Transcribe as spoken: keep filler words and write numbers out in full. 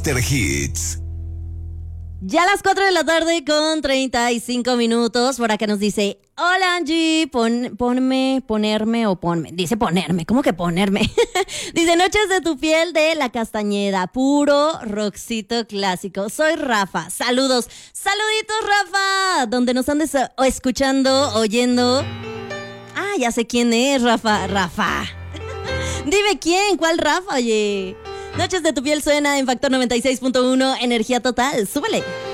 Master Hits. Ya a las cuatro de la tarde con treinta y cinco minutos. Por acá nos dice: hola Angie, pon, ponme, ponerme o ponme. Dice ponerme, ¿cómo que ponerme? Dice: noches de tu piel de La Castañeda, puro rockcito clásico. Soy Rafa, saludos, saluditos Rafa, donde nos andes escuchando, oyendo. Ah, ya sé quién es, Rafa, Rafa. Dime quién, ¿cuál Rafa? Oye, Noches de tu piel suena en Factor noventa y seis punto uno, energía total, súbele.